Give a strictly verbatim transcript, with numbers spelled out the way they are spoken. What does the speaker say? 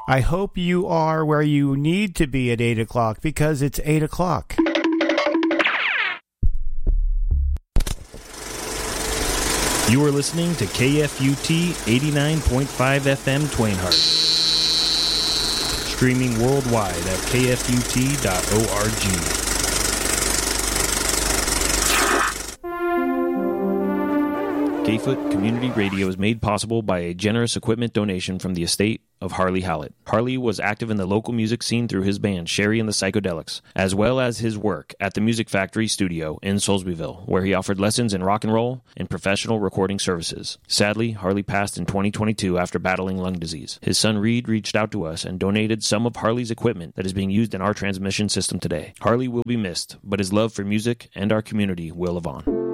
I hope you are where you need to be at eight o'clock because it's eight o'clock. You are listening to K F U T eighty-nine point five F M Twainhart. Streaming worldwide at K F U T dot org. Gayfoot Community Radio is made possible by a generous equipment donation from the estate of Harley Hallett. Harley was active in the local music scene through his band Sherry and the Psychedelics, as well as his work at the Music Factory Studio in Soulsbyville, where he offered lessons in rock and roll and professional recording services. Sadly, Harley passed in twenty twenty-two after battling lung disease. His son Reed reached out to us and donated some of Harley's equipment that is being used in our transmission system today. Harley will be missed, but his love for music and our community will live on.